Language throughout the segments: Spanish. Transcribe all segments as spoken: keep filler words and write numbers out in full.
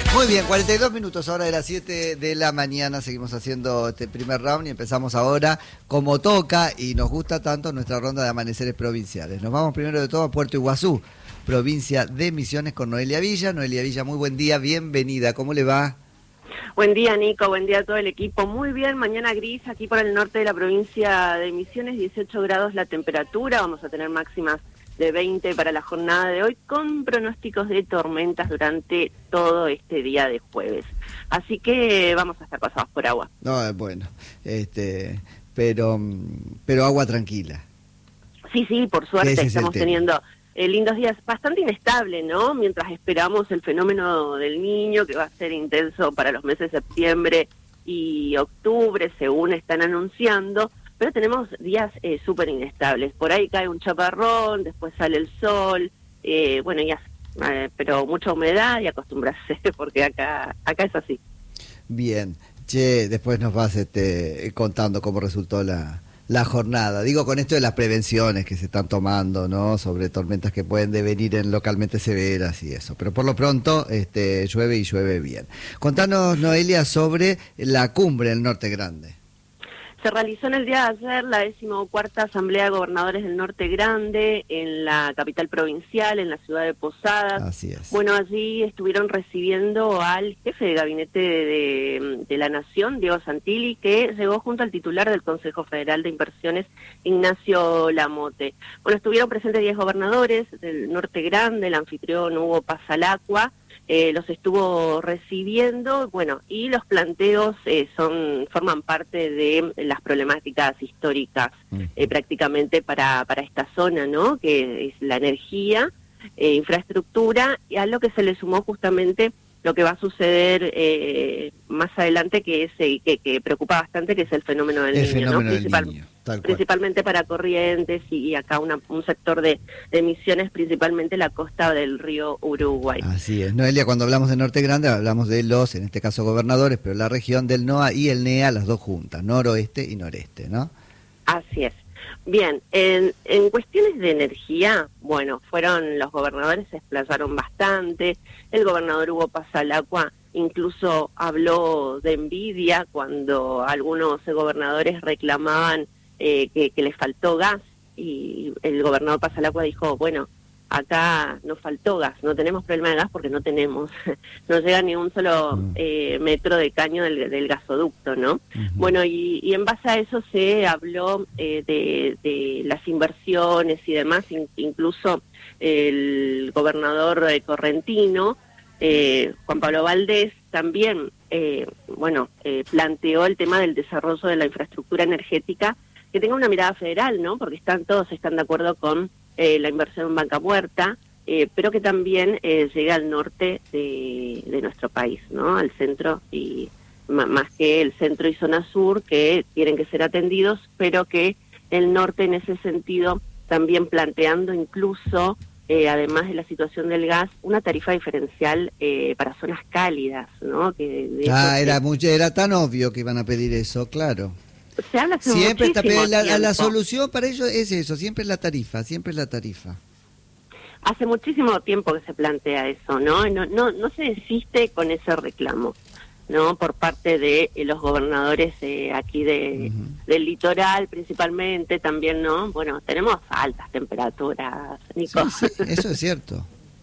Muy bien, cuarenta y dos minutos, ahora de las siete de la mañana, seguimos haciendo este primer round y empezamos ahora como toca y nos gusta tanto nuestra ronda de amaneceres provinciales. Nos vamos primero de todo a Puerto Iguazú, provincia de Misiones, con Noelia Villa. Noelia Villa, muy buen día, bienvenida, ¿cómo le va? Buen día, Nico, buen día a todo el equipo. Muy bien, mañana gris aquí por el norte de la provincia de Misiones, dieciocho grados la temperatura, vamos a tener máximas de veinte para la jornada de hoy, con pronósticos de tormentas durante todo este día de jueves. Así que vamos a estar pasados por agua. No, bueno, este, pero, pero agua tranquila. Sí, sí, por suerte estamos teniendo eh, lindos días, bastante inestable, ¿no? Mientras esperamos el fenómeno del Niño, que va a ser intenso para los meses de septiembre y octubre, según están anunciando. Pero tenemos días eh, súper inestables. Por ahí cae un chaparrón, después sale el sol, eh, bueno, ya, eh, pero mucha humedad y acostumbrarse, porque acá acá es así. Bien, che, después nos vas este, contando cómo resultó la, la jornada. Digo, con esto de las prevenciones que se están tomando, ¿no? Sobre tormentas que pueden devenir en localmente severas y eso. Pero por lo pronto este, llueve y llueve bien. Contanos, Noelia, sobre la cumbre del Norte Grande. Se realizó en el día de ayer la decimocuarta Asamblea de Gobernadores del Norte Grande en la capital provincial, en la ciudad de Posadas. Así es. Bueno, allí estuvieron recibiendo al jefe de gabinete de, de, de la Nación, Diego Santilli, que llegó junto al titular del Consejo Federal de Inversiones, Ignacio Lamote. Bueno, estuvieron presentes diez gobernadores del Norte Grande, el anfitrión Hugo Pasalacqua. Eh, los estuvo recibiendo, bueno, y los planteos eh, son forman parte de las problemáticas históricas eh, prácticamente para, para esta zona, ¿no? Que es la energía, eh, infraestructura, y a lo que se le sumó justamente lo que va a suceder eh, más adelante, que es eh, que, que preocupa bastante, que es el fenómeno del el niño, fenómeno ¿no? del Principal, niño, tal cual. Principalmente para Corrientes y acá una, un sector de, de Misiones, principalmente la costa del río Uruguay. Así es. Noelia, cuando hablamos de Norte Grande, hablamos de los, en este caso gobernadores, pero la región del NOA y el NEA, las dos juntas, noroeste y noreste, ¿no? Así es. Bien, en, en cuestiones de energía, bueno, fueron los gobernadores, se explayaron bastante. El gobernador Hugo Pasalacqua incluso habló de envidia cuando algunos gobernadores reclamaban eh, que, que les faltó gas, y el gobernador Pasalacqua dijo, bueno, acá nos faltó gas, no tenemos problema de gas porque no tenemos, no llega ni un solo mm. eh, metro de caño del, del gasoducto, ¿no? Uh-huh. Bueno, y, y en base a eso se habló eh, de, de las inversiones y demás, in, incluso el gobernador eh, correntino, eh, Juan Pablo Valdés, también, eh, bueno, eh, planteó el tema del desarrollo de la infraestructura energética, que tenga una mirada federal, ¿no? Porque están todos están de acuerdo con Eh, la inversión en Vaca Muerta, eh, pero que también eh, llegue al norte de, de nuestro país, ¿no? Al centro, y más que el centro y zona sur, que tienen que ser atendidos, pero que el norte en ese sentido también planteando incluso, eh, además de la situación del gas, una tarifa diferencial eh, para zonas cálidas, ¿no? Que de ah, era, que... mucho, era tan obvio que iban a pedir eso, claro. Se habla hace siempre está, la, tiempo. la solución para ellos es eso, siempre es la tarifa, siempre es la tarifa. Hace muchísimo tiempo que se plantea eso, ¿no? No, no, no se desiste con ese reclamo, ¿no? Por parte de eh, los gobernadores eh, aquí de uh-huh. del litoral, principalmente, también, ¿no? Bueno, tenemos altas temperaturas, Nico. Sí, sí, eso es cierto.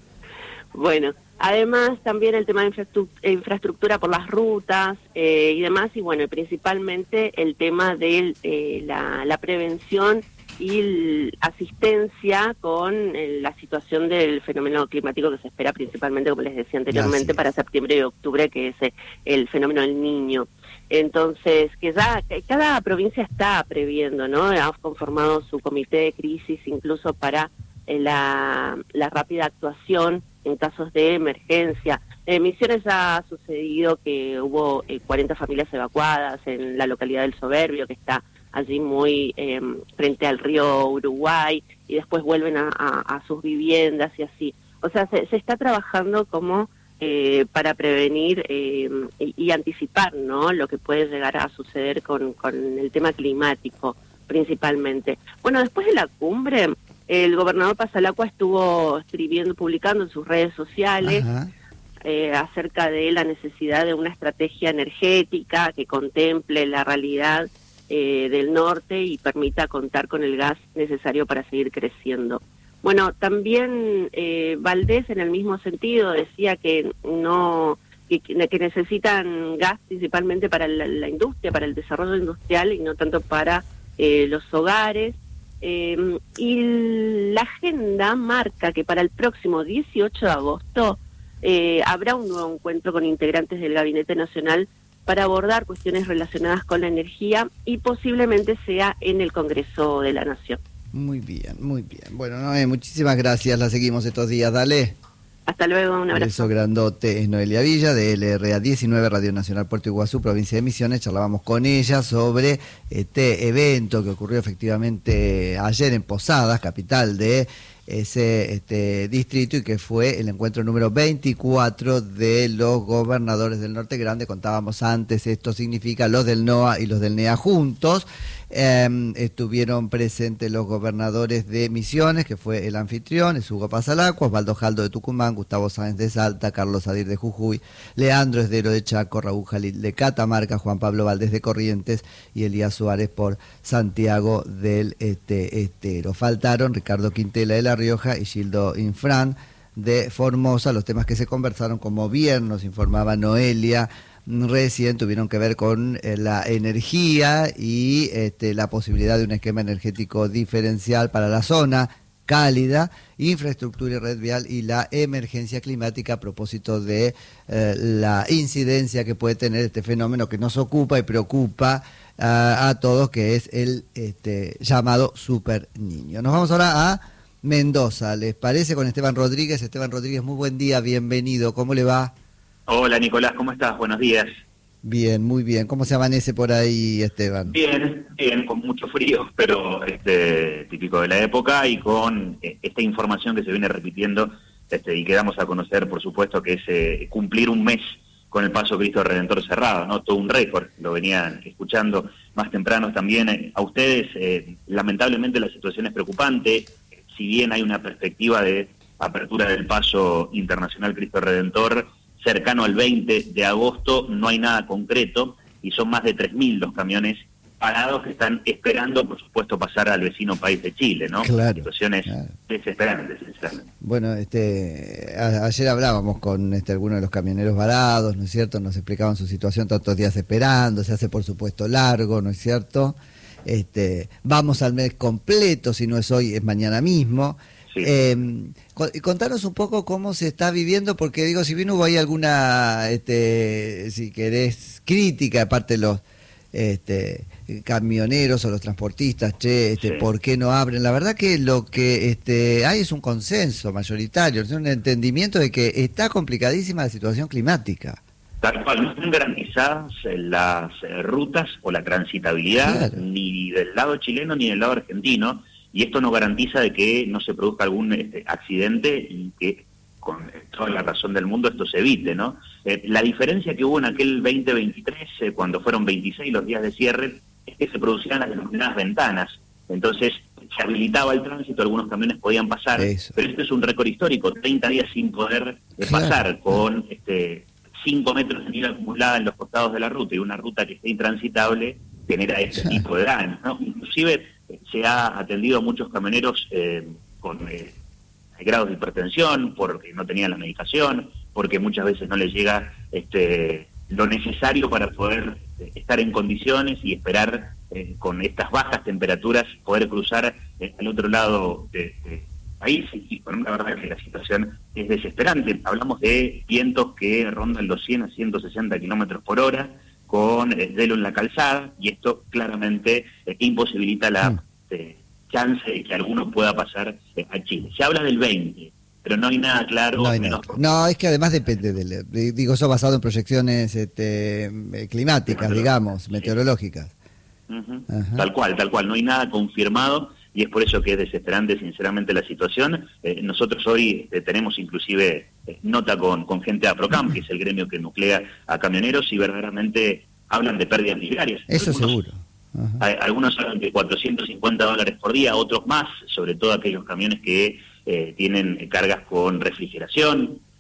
Bueno, además también el tema de infraestructura, infraestructura por las rutas eh, y demás, y bueno, principalmente el tema de eh, la, la prevención y la asistencia con eh, la situación del fenómeno climático que se espera principalmente, como les decía anteriormente, para septiembre y octubre, que es eh, el fenómeno del Niño. Entonces, que ya que cada provincia está previendo, ¿no? Ha conformado su comité de crisis incluso para eh, la, la rápida actuación en casos de emergencia. En Misiones ha sucedido que hubo eh, cuarenta familias evacuadas en la localidad del Soberbio, que está allí muy eh, frente al río Uruguay, y después vuelven a, a, a sus viviendas y así. O sea, se, se está trabajando como eh, para prevenir eh, y, y anticipar, ¿no?, lo que puede llegar a suceder con, con el tema climático, principalmente. Bueno, después de la cumbre, el gobernador Pasalacqua estuvo escribiendo, publicando en sus redes sociales, eh, acerca de la necesidad de una estrategia energética que contemple la realidad eh, del norte y permita contar con el gas necesario para seguir creciendo. Bueno, también eh, Valdés en el mismo sentido decía que no que, que necesitan gas principalmente para la, la industria, para el desarrollo industrial y no tanto para eh, los hogares. Eh, y la agenda marca que para el próximo dieciocho de agosto eh, habrá un nuevo encuentro con integrantes del Gabinete Nacional para abordar cuestiones relacionadas con la energía y posiblemente sea en el Congreso de la Nación. Muy bien, muy bien. Bueno, Noé, muchísimas gracias. La seguimos estos días. Dale. Hasta luego, un abrazo. Beso grandote. Es Noelia Villa, de L R A diecinueve, Radio Nacional Puerto Iguazú, provincia de Misiones. Charlábamos con ella sobre este evento que ocurrió efectivamente ayer en Posadas, capital de ese este distrito, y que fue el encuentro número veinticuatro de los gobernadores del Norte Grande. Contábamos antes, esto significa los del NOA y los del NEA juntos. Eh, estuvieron presentes los gobernadores de Misiones, que fue el anfitrión, es Hugo Pasalacua, Osvaldo Jaldo de Tucumán, Gustavo Sáenz de Salta, Carlos Adir de Jujuy, Leandro Esdero de Chaco, Raúl Jalil de Catamarca, Juan Pablo Valdés de Corrientes y Elías Suárez por Santiago del este, Estero. Faltaron Ricardo Quintela de La Rioja y Gildo Infran de Formosa. Los temas que se conversaron, como bien nos informaba Noelia recién, tuvieron que ver con eh, la energía y este, la posibilidad de un esquema energético diferencial para la zona cálida, infraestructura y red vial, y la emergencia climática a propósito de eh, la incidencia que puede tener este fenómeno que nos ocupa y preocupa a, a todos, que es el este, llamado Super Niño. Nos vamos ahora a Mendoza, ¿les parece? Con Esteban Rodríguez. Esteban Rodríguez, muy buen día, bienvenido, ¿cómo le va? Hola Nicolás, ¿cómo estás? Buenos días. Bien, muy bien. ¿Cómo se amanece por ahí, Esteban? Bien, bien, con mucho frío, pero este típico de la época, y con eh, esta información que se viene repitiendo este, y que damos a conocer, por supuesto, que es eh, cumplir un mes con el Paso Cristo Redentor cerrado, ¿no? Todo un récord, lo venían escuchando más temprano también eh, a ustedes. Eh, lamentablemente la situación es preocupante, si bien hay una perspectiva de apertura del Paso Internacional Cristo Redentor cercano al veinte de agosto, no hay nada concreto y son más de tres mil los camiones parados que están esperando, por supuesto, pasar al vecino país de Chile, ¿no? Claro, situaciones claro. desesperantes, sinceramente. Bueno, este, a, ayer hablábamos con este, algunos de los camioneros varados, ¿no es cierto? Nos explicaban su situación, tantos días esperando, se hace por supuesto largo, ¿no es cierto? Este, vamos al mes completo, si no es hoy, es mañana mismo. Sí. Eh, contanos un poco cómo se está viviendo, porque digo, si bien hubo ahí alguna, este, si querés, crítica de parte de los este, camioneros o los transportistas, che, este, sí. ¿por qué no abren? La verdad que lo que este, hay es un consenso mayoritario, es un entendimiento de que está complicadísima la situación climática. Tal cual, no están garantizadas las rutas o la transitabilidad, claro, ni del lado chileno ni del lado argentino, y esto no garantiza de que no se produzca algún este, accidente y que con toda la razón del mundo esto se evite, ¿no? Eh, la diferencia que hubo en aquel veinte veintitrés, eh, cuando fueron veintiséis los días de cierre, es que se producían las denominadas ventanas. Entonces se habilitaba el tránsito, algunos camiones podían pasar, Eso. pero este es un récord histórico, treinta días sin poder eh, claro. pasar, con este cinco metros de nieve acumulada en los costados de la ruta, y una ruta que esté intransitable genera este claro. tipo de daños, ¿no? Inclusive se ha atendido a muchos camioneros eh, con eh, grados de hipertensión, porque no tenían la medicación, porque muchas veces no les llega este lo necesario para poder eh, estar en condiciones y esperar eh, con estas bajas temperaturas poder cruzar eh, al otro lado del de país. Y bueno, la verdad es que la situación es desesperante. Hablamos de vientos que rondan los cien a ciento sesenta kilómetros por hora, con desvelo en la calzada, y esto claramente eh, imposibilita la mm. eh, chance de que alguno pueda pasar eh, a Chile. Se habla del veinte, pero no hay nada claro. No, hay menos nada. No, es que además depende del, digo, eso basado en proyecciones este, climáticas, digamos, sí. meteorológicas. Uh-huh. Tal cual, tal cual, no hay nada confirmado, y es por eso que es desesperante sinceramente la situación. Eh, nosotros hoy eh, tenemos inclusive eh, nota con, con gente de APROCAM, que es el gremio que nuclea a camioneros, y verdaderamente hablan de pérdidas diarias. Eso algunos, seguro. Uh-huh. hay, algunos hablan de cuatrocientos cincuenta dólares por día, otros más, sobre todo aquellos camiones que eh, tienen cargas con refrigeración,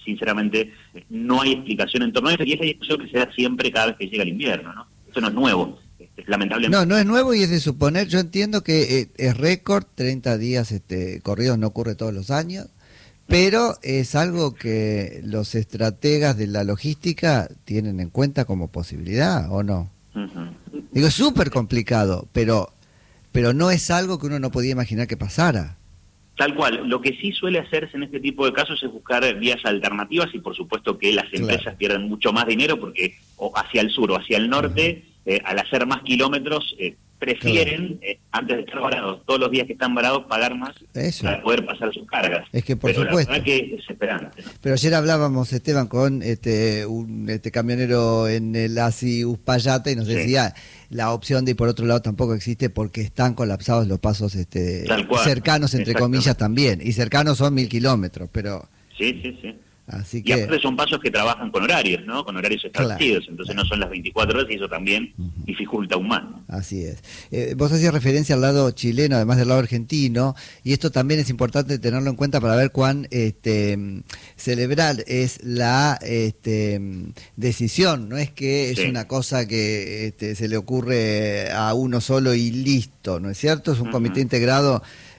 sinceramente no hay explicación en torno a eso, y es la discusión que se da siempre cada vez que llega el invierno, ¿no? Esto no es nuevo, este, lamentablemente. No, no es nuevo y es de suponer, yo entiendo que eh, es récord, treinta días este, corridos no ocurre todos los años, pero es algo que los estrategas de la logística tienen en cuenta como posibilidad, ¿o no? Uh-huh. Digo, es súper complicado, pero, pero no es algo que uno no podía imaginar que pasara. Tal cual. Lo que sí suele hacerse en este tipo de casos es buscar vías alternativas y por supuesto que las empresas claro. pierden mucho más dinero porque o hacia el sur o hacia el norte, uh-huh. eh, al hacer más kilómetros, eh, prefieren, claro. eh, antes de estar varados, todos los días que están varados, pagar más Eso. para poder pasar sus cargas. Es que por Pero supuesto. la verdad que es desesperante, ¿no? Pero ayer hablábamos, Esteban, con este un este camionero en el Asi Uspallata y nos sí. decía la opción de ir por otro lado tampoco existe porque están colapsados los pasos este cercanos, entre comillas, también. Y cercanos son mil kilómetros, pero... Sí, sí, sí. Así y que... aparte son pasos que trabajan con horarios, ¿no? Con horarios establecidos, claro, entonces claro. no son las veinticuatro horas y eso también uh-huh. dificulta aún más. Así es. Eh, vos hacías referencia al lado chileno, además del lado argentino, y esto también es importante tenerlo en cuenta para ver cuán este, celebrar es la este, decisión, no es que es sí. una cosa que este, se le ocurre a uno solo y listo, ¿no es cierto? Es un uh-huh. comité integrado...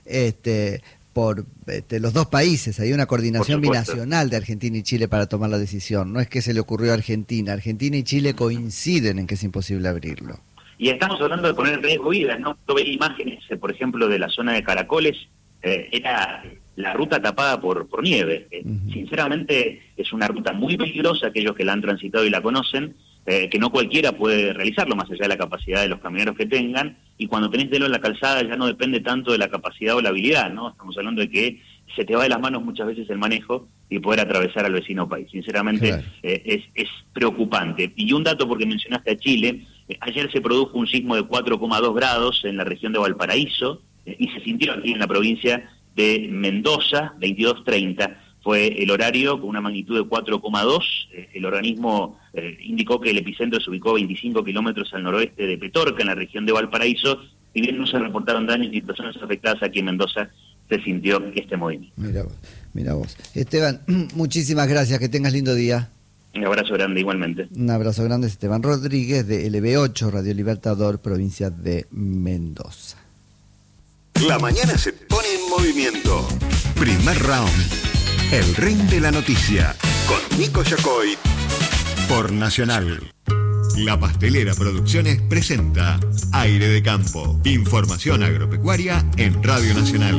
este por este, los dos países, hay una coordinación binacional de Argentina y Chile para tomar la decisión, no es que se le ocurrió a Argentina, Argentina y Chile coinciden en que es imposible abrirlo. Y estamos hablando de poner en riesgo vidas, ¿no? Yo veía imágenes, por ejemplo, de la zona de Caracoles, eh, era la ruta tapada por, por nieve, eh, uh-huh. sinceramente es una ruta muy peligrosa, aquellos que la han transitado y la conocen, eh, que no cualquiera puede realizarlo, más allá de la capacidad de los camioneros que tengan, y cuando tenés hielo en la calzada ya no depende tanto de la capacidad o la habilidad, ¿no? Estamos hablando de que se te va de las manos muchas veces el manejo y poder atravesar al vecino país. Sinceramente, claro. eh, es, es preocupante. Y un dato, porque mencionaste a Chile, eh, ayer se produjo un sismo de cuatro coma dos grados en la región de Valparaíso, eh, y se sintió aquí en la provincia de Mendoza, veintidós treinta. Fue el horario con una magnitud de cuatro coma dos. Eh, el organismo eh, indicó que el epicentro se ubicó a veinticinco kilómetros al noroeste de Petorca, en la región de Valparaíso. Si bien no se reportaron daños ni personas afectadas, aquí en Mendoza se sintió este movimiento. Mira vos, mira vos. Esteban, muchísimas gracias, que tengas lindo día. Un abrazo grande igualmente. Un abrazo grande, Esteban Rodríguez de L B ocho, Radio Libertador, provincia de Mendoza. La mañana se pone en movimiento. Primer round. El ring de la noticia, con Nico Yacoy, por Nacional. La Pastelera Producciones presenta Aire de Campo. Información agropecuaria en Radio Nacional.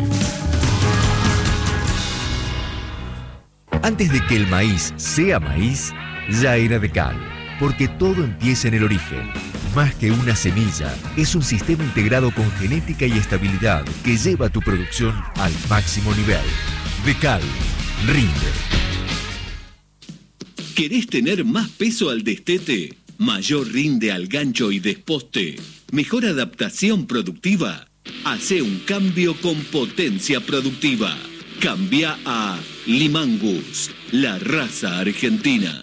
Antes de que el maíz sea maíz, ya era de cal. Porque todo empieza en el origen. Más que una semilla, es un sistema integrado con genética y estabilidad que lleva tu producción al máximo nivel. De cal. Rinde. ¿Querés tener más peso al destete? ¿Mayor rinde al gancho y desposte? ¿Mejor adaptación productiva? Hacé un cambio con potencia productiva. Cambia a Limangus, la raza argentina.